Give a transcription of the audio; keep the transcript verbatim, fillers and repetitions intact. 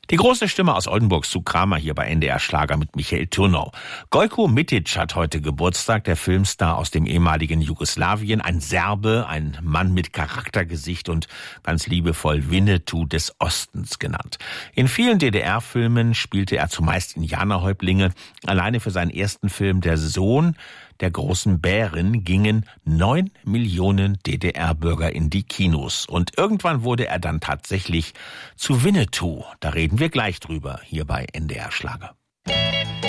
Die große Stimme aus Oldenburg, Sue Kramer, hier bei N D R Schlager mit Michael Turnau. Gojko Mitic hat heute Geburtstag, der Filmstar aus dem ehemaligen Jugoslawien, ein Serbe, ein Mann mit Charaktergesicht und ganz liebevoll Winnetou des Ostens genannt. In vielen D D R-Filmen spielte er zumeist Indianerhäuptlinge. Alleine für seinen ersten Film Der Sohn der großen Bären gingen neun Millionen D D R-Bürger in die Kinos. Und irgendwann wurde er dann tatsächlich zu Winnetou. Da reden wir gleich drüber, hier bei N D R Schlager.